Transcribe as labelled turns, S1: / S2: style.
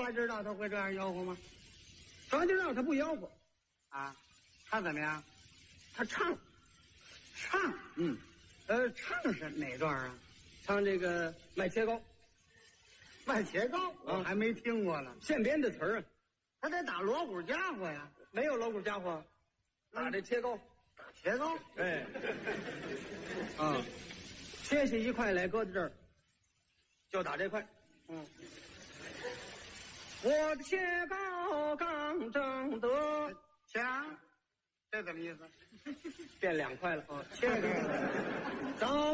S1: 抓知道他会这样吆喝吗？
S2: 抓知道他不吆喝
S1: 啊，他怎么样？
S2: 他唱，
S1: 唱是哪段啊？
S2: 唱这个卖切糕，
S1: 卖切糕，我还没听过呢。
S2: 现编的词儿啊，
S1: 他得打锣鼓家伙呀，
S2: 没有锣鼓家伙，打这切糕，
S1: 打切糕。
S2: 哎，切下一块来，搁在这儿，就打这块。我的切糕刚蒸得，
S1: 强，这怎么意思？
S2: 变2块了。
S1: 切开了。
S2: 走。